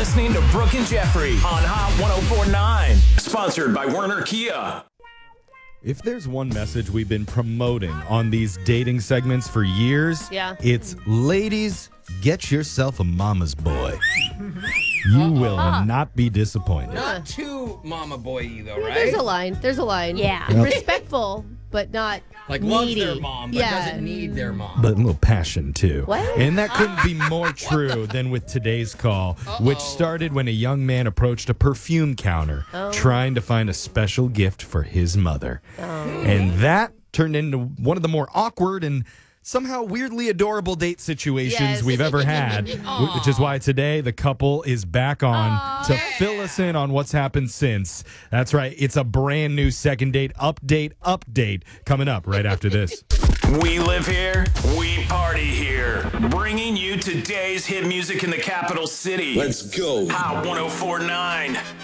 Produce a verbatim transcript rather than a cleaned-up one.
listening to Brooke and Jeffrey on Hot one oh four point nine. Sponsored by Werner Kia. If there's one message we've been promoting on these dating segments for years, yeah. it's ladies, get yourself a mama's boy. You will Uh-huh. not be disappointed. Not too mama boy-y, though, Yeah, right? there's a line. There's a line. Yeah. Yep. Respectful, but not Like, needy. loves their mom, but yeah. doesn't need their mom. But a little passion, too. What? And that couldn't be more true than with today's call, Uh-oh. which started when a young man approached a perfume counter Oh. trying to find a special gift for his mother. Oh. And that turned into one of the more awkward and somehow weirdly adorable date situations Yes. we've ever had, wh- which is why today the couple is back on to fill us in on what's happened since. That's right. It's a brand new second date update update coming up right after this. We live here, we party here. Bringing you today's hit music in the capital city. Let's go. Hot one oh four point nine.